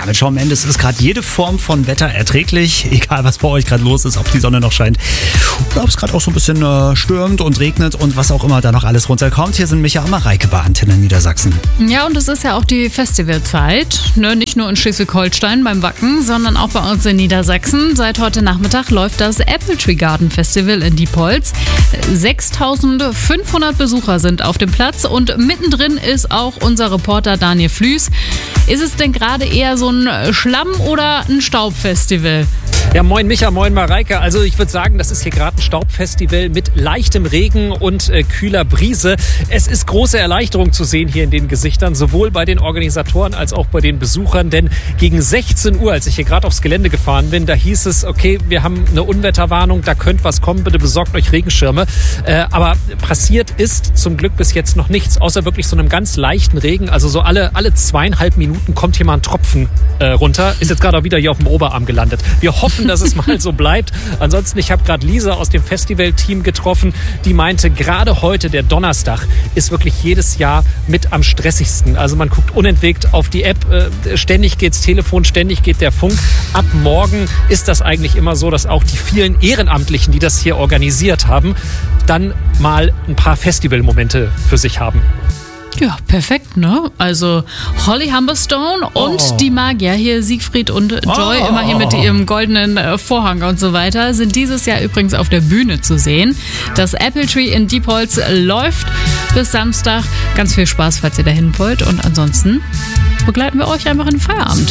mit Shawn Mendes ist gerade jede Form von Wetter erträglich, egal was bei euch gerade los ist, ob die Sonne noch scheint oder ob es gerade auch so ein bisschen stürmt und regnet und was auch immer da noch alles runterkommt. Hier sind Micha und Mareike bei Antenne Niedersachsen. Ja, und es ist ja auch die Festivalzeit, ne? Nicht nur in Schleswig-Holstein beim Wacken, sondern auch bei uns in Niedersachsen. Seit heute Nachmittag läuft das Apple Tree Garden Festival in Diepholz. 6.500 Besucher sind auf dem Platz und mittendrin ist auch unser Reporter Daniel Flüß. Ist es denn gerade eher so ein Schlamm- oder ein Staubfestival? Ja, moin Micha, moin Mareike. Also ich würde sagen, das ist hier gerade ein Staubfestival mit leichtem Regen und kühler Brise. Es ist große Erleichterung zu sehen hier in den Gesichtern, sowohl bei den Organisatoren als auch bei den Besuchern. Denn gegen 16 Uhr, als ich hier gerade aufs Gelände gefahren bin, da hieß es, okay, wir haben eine Unwetterwarnung, da könnte was kommen, bitte besorgt euch Regenschirme. Aber passiert ist zum Glück bis jetzt noch nichts, außer wirklich so einem ganz leichten Regen. Also so alle 2,5 Minuten kommt hier mal ein Tropfen runter. Ist jetzt gerade auch wieder hier auf dem Oberarm gelandet. Wir hoffen, dass es mal so bleibt. Ansonsten, ich habe gerade Lisa aus dem Festivalteam getroffen, die meinte, gerade heute, der Donnerstag, ist wirklich jedes Jahr mit am stressigsten. Also man guckt unentwegt auf die App, ständig geht's Telefon, ständig geht der Funk. Ab morgen ist das eigentlich immer so, dass auch die vielen Ehrenamtlichen, die das hier organisiert haben, dann mal ein paar Festivalmomente für sich haben. Ja, perfekt, ne? Also Holly Humberstone und die Magier hier, Siegfried und Joy, immer hier mit ihrem goldenen Vorhang und so weiter, sind dieses Jahr übrigens auf der Bühne zu sehen. Das Apple Tree in Diepholz läuft bis Samstag. Ganz viel Spaß, falls ihr dahin wollt. Und ansonsten begleiten wir euch einfach in den Feierabend.